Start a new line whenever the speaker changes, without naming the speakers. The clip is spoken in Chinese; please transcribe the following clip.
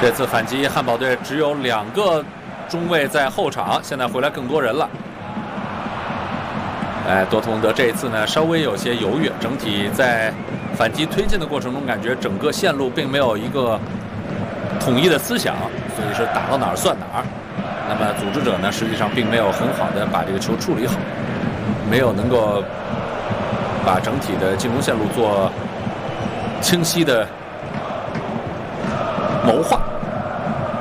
这次反击，汉堡队只有2个中卫在后场，现在回来更多人了。多特蒙德这一次呢稍微有些犹豫，整体在反击推进的过程中，感觉整个线路并没有一个统一的思想，所以是打到哪儿算哪儿。那么组织者呢，实际上并没有很好的把这个球处理好，没有能够把整体的进攻线路做清晰的谋划。